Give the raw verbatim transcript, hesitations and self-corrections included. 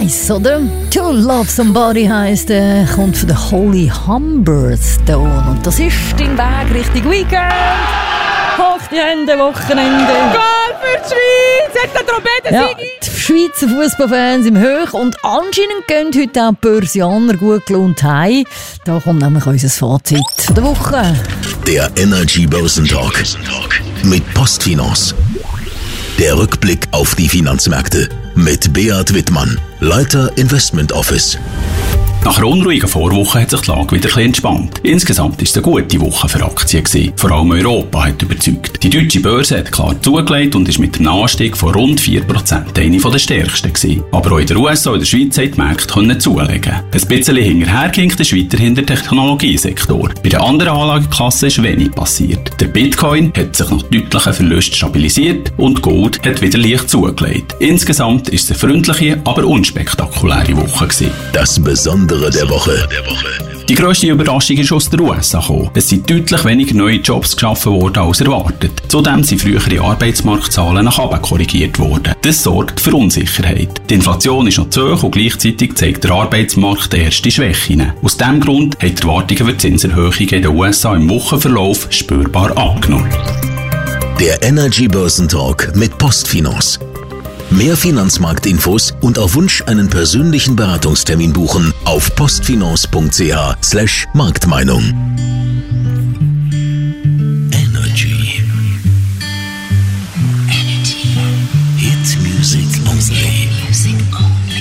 Nice, oder? To Love Somebody heisst, äh, kommt von der Holy Humberstone. Und das ist dein Weg Richtung Weekend. Hoch die Hände, Wochenende. Goal für die Schweiz! Hat der Trompeten Ja, die Schweizer Fußballfans im Höch. Und anscheinend gehen heute auch die Börsianer gut gelohnt heim. Da kommt nämlich unser Fazit von der Woche. Der Energy Börsentalk mit Postfinance. Der Rückblick auf die Finanzmärkte mit Beat Wittmann, Leiter Investment Office. Nach einer unruhigen Vorwoche hat sich die Lage wieder etwas entspannt. Insgesamt war es eine gute Woche für Aktien gewesen. Vor allem Europa hat überzeugt. Die deutsche Börse hat klar zugelegt und ist mit einem Anstieg von rund vier Prozent eine der stärksten gewesen. Aber auch in den U S A und in der Schweiz hat die Märkte zulegen. Ein bisschen hinterhergehinkt ist weiterhin der Technologiesektor. Bei den anderen Anlageklassen ist wenig passiert. Der Bitcoin hat sich nach deutlichen Verlusten stabilisiert und Gold hat wieder leicht zugelegt. Insgesamt ist es eine freundliche, aber unspektakuläre Woche gewesen. Das Besondere der Woche. Die grösste Überraschung ist aus den U S A gekommen. Es sind deutlich weniger neue Jobs geschaffen worden als erwartet. Zudem sind frühere Arbeitsmarktzahlen nach oben korrigiert worden. Das sorgt für Unsicherheit. Die Inflation ist noch zu hoch und gleichzeitig zeigt der Arbeitsmarkt erste Schwächen. Aus diesem Grund haben die Erwartungen für Zinserhöhungen in den U S A im Wochenverlauf spürbar abgenommen. Der Energy Börsentalk mit Postfinance. Mehr Finanzmarktinfos und auf Wunsch einen persönlichen Beratungstermin buchen auf postfinance punkt c h slash Marktmeinung.